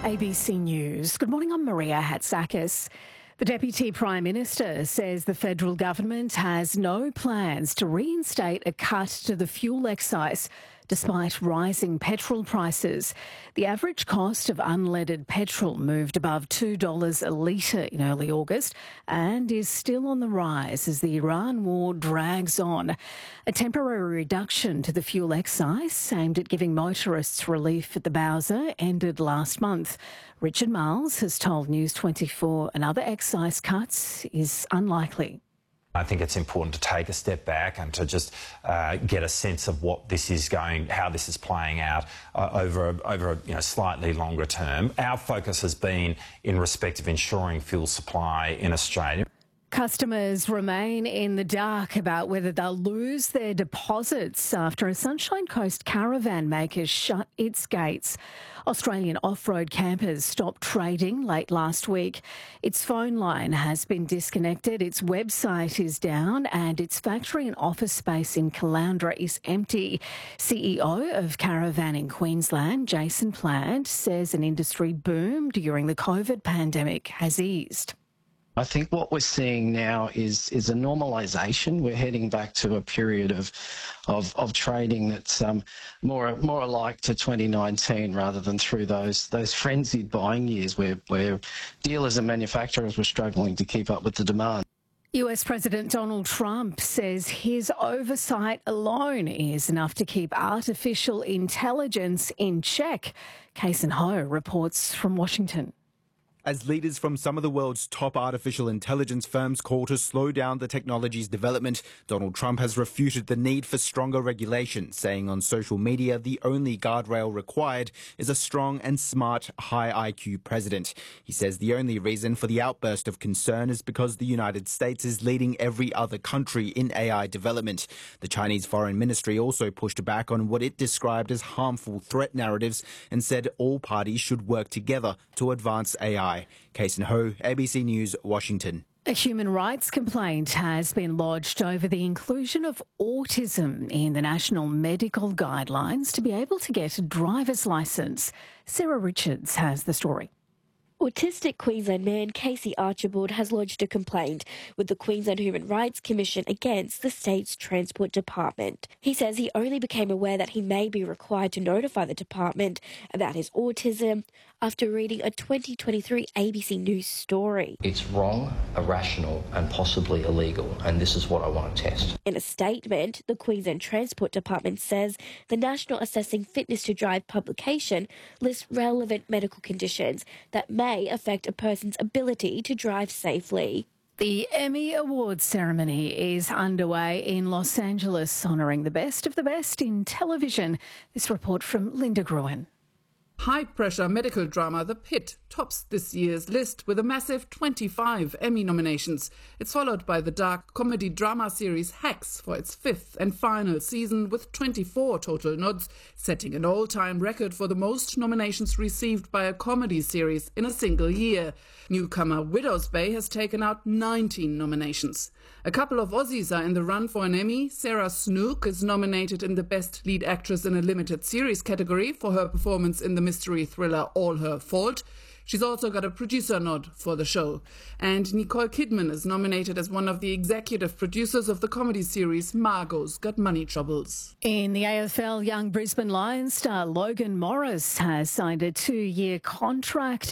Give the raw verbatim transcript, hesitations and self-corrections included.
A B C News. Good morning, I'm Maria Hatzakis. The Deputy Prime Minister says the federal government has no plans to reinstate a cut to the fuel excise despite rising petrol prices. The average cost of unleaded petrol moved above two dollars a litre in early August and is still on the rise as the Iran war drags on. A temporary reduction to the fuel excise aimed at giving motorists relief at the Bowser ended last month. Richard Marles has told News twenty-four another excise cuts is unlikely. I think it's important to take a step back and to just uh, get a sense of what this is going, how this is playing out uh, over a, over a you know, slightly longer term. Our focus has been in respect of ensuring fuel supply in Australia. Customers remain in the dark about whether they'll lose their deposits after a Sunshine Coast caravan maker shut its gates. Australian Off-Road Campers stopped trading late last week. Its phone line has been disconnected, its website is down and its factory and office space in Caloundra is empty. C E O of Caravanning Queensland, Jason Plant, says an industry boom during the COVID pandemic has eased. I think what we're seeing now is is a normalisation. We're heading back to a period of of, of trading that's um, more more alike to twenty nineteen rather than through those those frenzied buying years where, where dealers and manufacturers were struggling to keep up with the demand. U S President Donald Trump says his oversight alone is enough to keep artificial intelligence in check. Kason Ho reports from Washington. As leaders from some of the world's top artificial intelligence firms call to slow down the technology's development, Donald Trump has refuted the need for stronger regulation, saying on social media the only guardrail required is a strong and smart, high I Q president. He says the only reason for the outburst of concern is because the United States is leading every other country in A I development. The Chinese Foreign Ministry also pushed back on what it described as harmful threat narratives and said all parties should work together to advance A I. Kason Ho, A B C News, Washington. A human rights complaint has been lodged over the inclusion of autism in the national medical guidelines to be able to get a driver's licence. Sarah Richards has the story. Autistic Queensland man Casey Archibald has lodged a complaint with the Queensland Human Rights Commission against the state's Transport Department. He says he only became aware that he may be required to notify the department about his autism after reading a twenty twenty-three A B C News story. It's wrong, irrational and possibly illegal, and this is what I want to test. In a statement, the Queensland Transport Department says the National Assessing Fitness to Drive publication lists relevant medical conditions that may affect a person's ability to drive safely. The Emmy Awards ceremony is underway in Los Angeles, honouring the best of the best in television. This report from Linda Gruen. High-pressure medical drama The Pit tops this year's list with a massive twenty-five Emmy nominations. It's followed by the dark comedy drama series Hacks for its fifth and final season with twenty-four total nods, setting an all-time record for the most nominations received by a comedy series in a single year. Newcomer Widow's Bay has taken out nineteen nominations. A couple of Aussies are in the run for an Emmy. Sarah Snook is nominated in the Best Lead Actress in a Limited Series category for her performance in the mystery thriller All Her Fault. She's also got a producer nod for the show. And Nicole Kidman is nominated as one of the executive producers of the comedy series Margot's Got Money Troubles. In the A F L, young Brisbane Lions star Logan Morris has signed a two-year contract